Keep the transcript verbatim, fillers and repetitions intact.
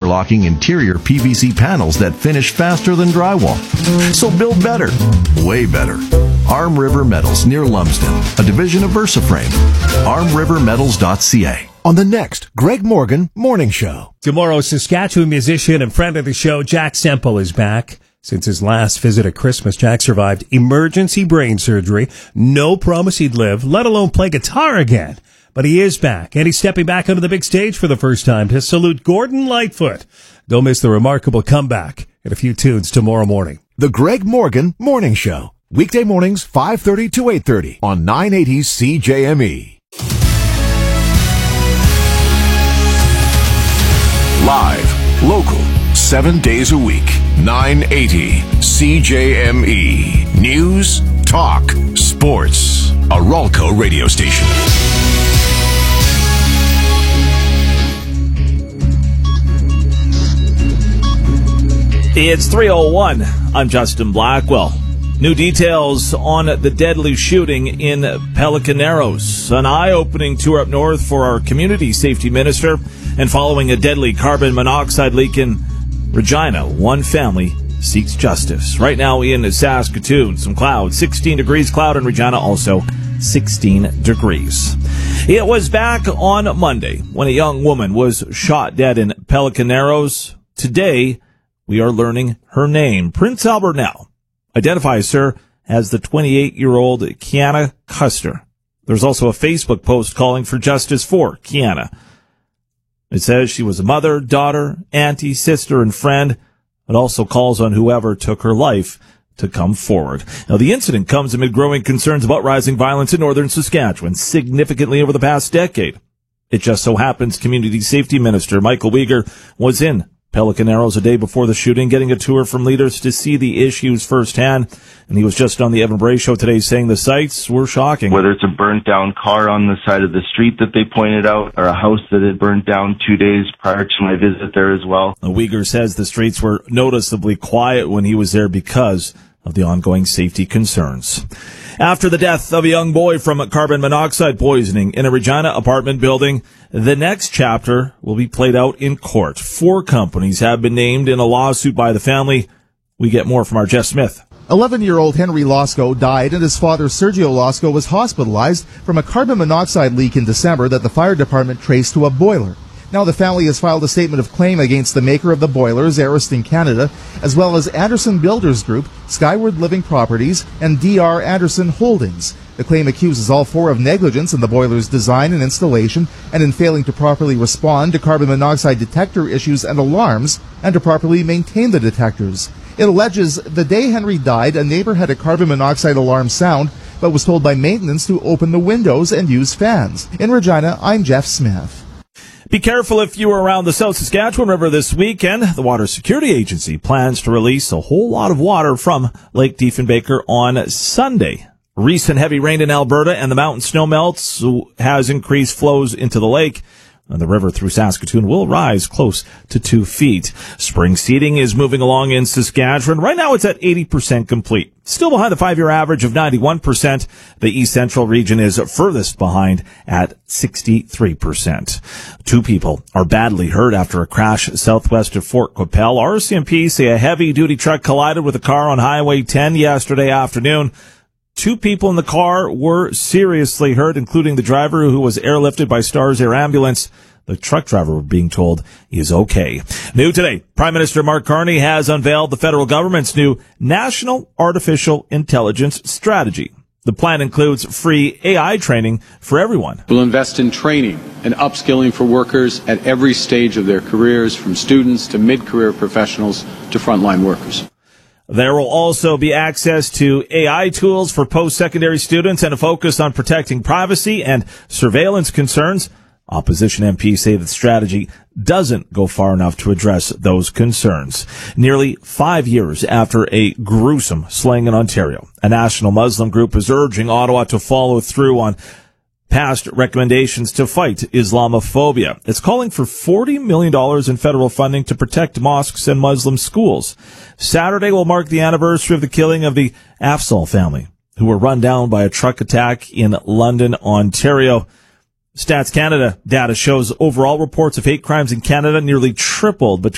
interlocking interior P V C panels that finish faster than drywall. So build better, way better. Arm River Metals near Lumsden, a division of VersaFrame. arm river metals dot c a. On the next Greg Morgan Morning Show. Tomorrow, Saskatchewan musician and friend of the show, Jack Semple, is back. Since his last visit at Christmas, Jack survived emergency brain surgery. No promise he'd live, let alone play guitar again. But he is back, and he's stepping back onto the big stage for the first time to salute Gordon Lightfoot. Don't miss the remarkable comeback in a few tunes tomorrow morning. The Greg Morgan Morning Show. Weekday mornings, five thirty to eight thirty on nine eighty C J M E. Live, local, seven days a week, nine eighty C J M E. News, talk, sports. A Ralco radio station. It's three oh one. I'm Justin Blackwell. New details on the deadly shooting in Pelican Narrows. An eye-opening tour up north for our community safety minister. And following a deadly carbon monoxide leak in Regina, one family seeks justice. Right now in Saskatoon, some clouds, sixteen degrees, cloud in Regina, also sixteen degrees. It was back on Monday when a young woman was shot dead in Pelican Narrows. Today, we are learning her name. Prince Albert now identifies her as the twenty-eight-year-old Kiana Custer. There's also a Facebook post calling for justice for Kiana. It says she was a mother, daughter, auntie, sister, and friend. It also calls on whoever took her life to come forward. Now, the incident comes amid growing concerns about rising violence in northern Saskatchewan, significantly over the past decade. It just so happens Community Safety Minister Michael Uyghur was in Pelican Narrows a day before the shooting, getting a tour from leaders to see the issues firsthand. And he was just on the Evan Bray Show today saying the sights were shocking. Whether it's a burnt-down car on the side of the street that they pointed out, or a house that had burnt down two days prior to my visit there as well. Uyghur says the streets were noticeably quiet when he was there because of the ongoing safety concerns. After the death of a young boy from carbon monoxide poisoning in a Regina apartment building, the next chapter will be played out in court. Four companies have been named in a lawsuit by the family. We get more from our Jeff Smith. eleven-year-old Henry Losco died, and his father, Sergio Losco, was hospitalized from a carbon monoxide leak in December that the fire department traced to a boiler. Now the family has filed a statement of claim against the maker of the boilers, Ariston Canada, as well as Anderson Builders Group, Skyward Living Properties, and D R Anderson Holdings. The claim accuses all four of negligence in the boiler's design and installation and in failing to properly respond to carbon monoxide detector issues and alarms and to properly maintain the detectors. It alleges the day Henry died, a neighbor had a carbon monoxide alarm sound but was told by maintenance to open the windows and use fans. In Regina, I'm Jeff Smith. Be careful if you are around the South Saskatchewan River this weekend. The Water Security Agency plans to release a whole lot of water from Lake Diefenbaker on Sunday. Recent heavy rain in Alberta and the mountain snowmelts has increased flows into the lake. And the river through Saskatoon will rise close to two feet. Spring seeding is moving along in Saskatchewan. Right now it's at eighty percent complete. Still behind the five-year average of ninety-one percent. The East Central region is furthest behind at sixty-three percent. Two people are badly hurt after a crash southwest of Fort Qu'Appelle. R C M P say a heavy-duty truck collided with a car on Highway ten yesterday afternoon. Two people in the car were seriously hurt, including the driver who was airlifted by Stars Air Ambulance. The truck driver, we're being told, is okay. New today, Prime Minister Mark Carney has unveiled the federal government's new National Artificial Intelligence Strategy. The plan includes free A I training for everyone. We'll invest in training and upskilling for workers at every stage of their careers, from students to mid-career professionals to frontline workers. There will also be access to A I tools for post-secondary students and a focus on protecting privacy and surveillance concerns. Opposition M Ps say the strategy doesn't go far enough to address those concerns. Nearly five years after a gruesome slaying in Ontario, a national Muslim group is urging Ottawa to follow through on past recommendations to fight Islamophobia. It's calling for forty million dollars in federal funding to protect mosques and Muslim schools. Saturday will mark the anniversary of the killing of the Afzal family, who were run down by a truck attack in London, Ontario. Stats Canada data shows overall reports of hate crimes in Canada nearly tripled between